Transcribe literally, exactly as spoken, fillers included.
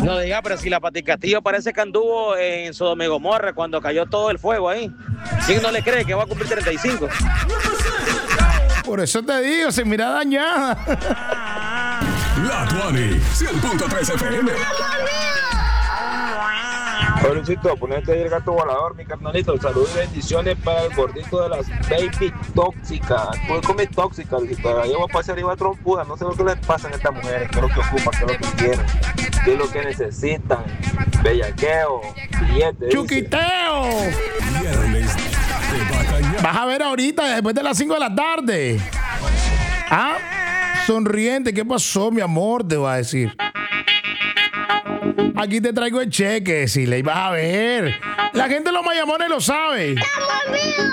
No diga, pero si la Pati Castillo parece que anduvo en Sodoma y Gomorra cuando cayó todo el fuego ahí. ¿Quién no le cree que va a cumplir treinta y cinco? Por eso te digo, se mira dañada. La Tuani, cien punto tres F M. Hola Luisito, ponete ahí el gato volador, mi carnalito. Saludos y bendiciones para el gordito de las baby tóxicas. Tú comes tóxica, Luisito. Yo voy a pasar arriba trompuda. No sé lo que les pasa a estas mujeres, qué es lo que ocupan, qué es lo que quieren, qué es lo que necesitan. Bellaqueo, billete. ¡Chuquiteo! Viernes de Bacaña. Vas a ver ahorita, después de las cinco de la tarde. ¿Ah? Sonriente, ¿qué pasó, mi amor? Te va a decir. Aquí te traigo el cheque, si le ibas a ver. La gente de los Mayamones lo sabe. ¡Estamos vivos!